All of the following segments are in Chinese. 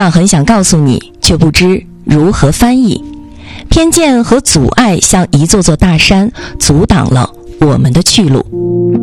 但很想告诉你，却不知如何翻译。偏见和阻碍像一座座大山，阻挡了我们的去路。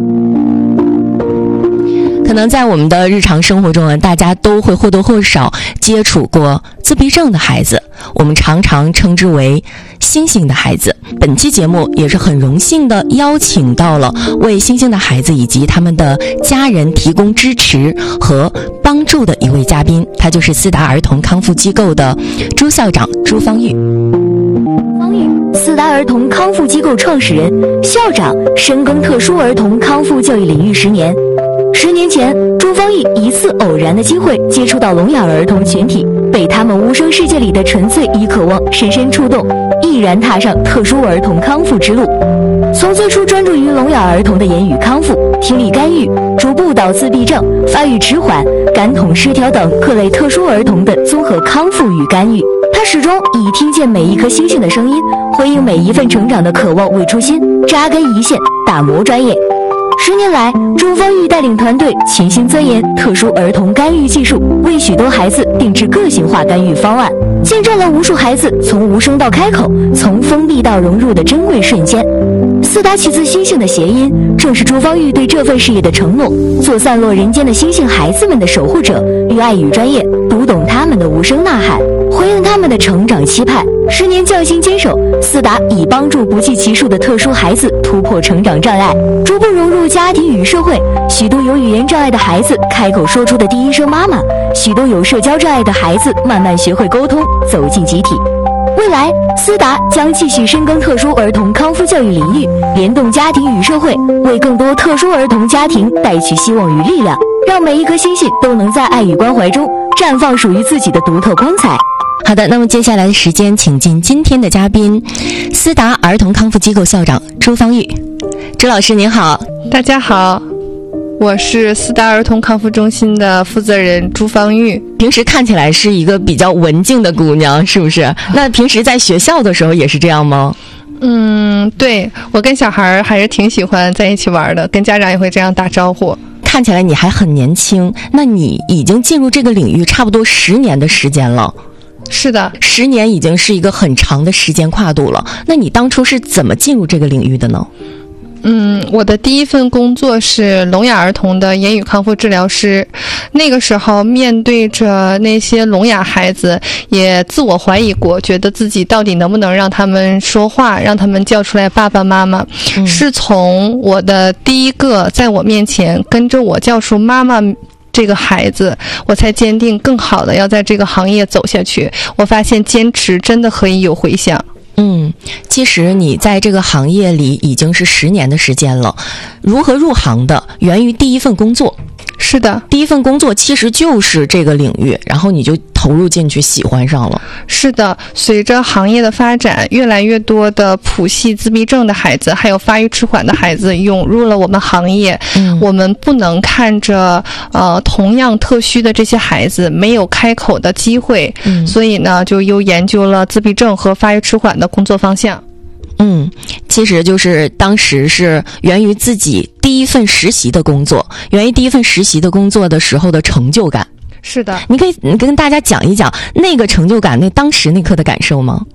可能在我们的日常生活中啊，大家都会或多或少接触过自闭症的孩子，我们常常称之为星星的孩子。本期节目也是很荣幸的邀请到了为星星的孩子以及他们的家人提供支持和帮助的一位嘉宾，他就是思达儿童康复机构的朱校长朱芳玉。 方玉，思达儿童康复机构创始人、校长，深耕特殊儿童康复教育领域10年。10年前，朱芳玉一次偶然的机会接触到聋哑儿童群体，被他们无声世界里的纯粹与渴望深深触动，毅然踏上特殊儿童康复之路。从最初专注于聋哑儿童的言语康复、听力干预，逐步到自闭症、发育迟缓、感统失调等各类特殊儿童的综合康复与干预。他始终以听见每一颗星星的声音，回应每一份成长的渴望为初心，扎根一线，打磨专业。10年来，朱芳玉带领团队潜心钻研特殊儿童干预技术，为许多孩子定制个性化干预方案，见证了无数孩子从无声到开口，从封闭到融入的珍贵瞬间。思达取自星星的谐音，正是朱芳玉对这份事业的承诺，做散落人间的星星孩子们的守护者，与爱与专业，读懂他们的无声呐喊，回应他们的成长期盼。10年匠心坚守，思达已帮助不计其数的特殊孩子突破成长障碍，逐步融入家庭与社会。许多有语言障碍的孩子开口说出的第一声妈妈，许多有社交障碍的孩子慢慢学会沟通，走进集体。未来，思达将继续深耕特殊儿童康复教育领域，联动家庭与社会，为更多特殊儿童家庭带去希望与力量，让每一颗星星都能在爱与关怀中绽放属于自己的独特光彩。 好的，那么接下来的时间，请进今天的嘉宾，思达儿童康复机构校长朱芳玉。朱老师您好。 大家好，我是思达儿童康复中心的负责人朱芳玉。 平时看起来是一个比较文静的姑娘，是不是？那平时在学校的时候也是这样吗？ 对，我跟小孩还是挺喜欢在一起玩的，跟家长也会这样打招呼。 看起来你还很年轻，那你已经进入这个领域差不多10年的时间了。 是的 ，10年已经是一个很长的时间跨度了。那你当初是怎么进入这个领域的呢？ 我的第一份工作是聋哑儿童的言语康复治疗师。那个时候面对着那些聋哑孩子，也自我怀疑过，觉得自己到底能不能让他们说话，让他们叫出来爸爸妈妈。是从我的第一个在我面前跟着我叫出妈妈这个孩子，我才坚定更好的要在这个行业走下去。我发现坚持真的可以有回响。 其实你在这个行业里已经是10年的时间了。如何入行的？源于第一份工作。 是的， 第一份工作其实就是这个领域，然后你就投入进去，喜欢上了。 是的，随着行业的发展，越来越多的谱系自闭症的孩子，还有发育迟缓的孩子涌入了我们行业。我们不能看着同样特需的这些孩子没有开口的机会，所以呢，就又研究了自闭症和发育迟缓的工作方向。 其实就是当时是源于自己第一份实习的工作，源于第一份实习的工作的时候的成就感。 是的， 你可以跟大家讲一讲那个成就感，那当时那刻的感受吗？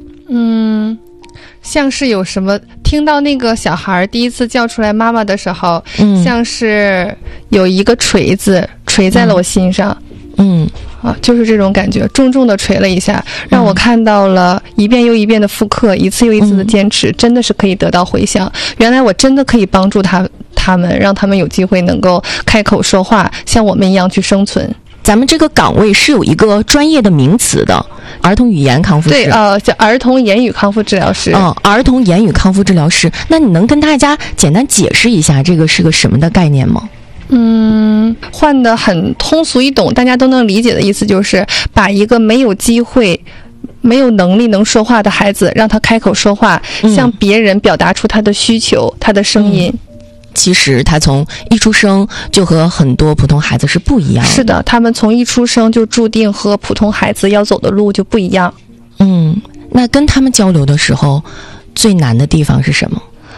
像是有什么听到那个小孩第一次叫出来妈妈的时候，像是有一个锤子锤在了我心上。就是这种感觉，重重的锤了一下，让我看到了一遍又一遍的复刻，一次又一次的坚持，真的是可以得到回响。原来我真的可以帮助他们，让他们有机会能够开口说话，像我们一样去生存。 咱们这个岗位是有一个专业的名词的，儿童语言康复师。 对，叫儿童言语康复治疗师。 儿童言语康复治疗师。那你能跟大家简单解释一下这个是个什么的概念吗？ 换得很通俗易懂，大家都能理解的意思就是把一个没有机会、没有能力能说话的孩子，让他开口说话，向别人表达出他的需求、他的声音。 其实他从一出生就和很多普通孩子是不一样的。 是的，他们从一出生就注定和普通孩子要走的路就不一样。 那跟他们交流的时候，最难的地方是什么？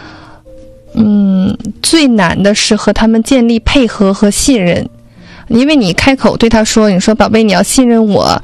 最难的是和他们建立配合和信任。因为你开口对他说，你说宝贝你要信任我，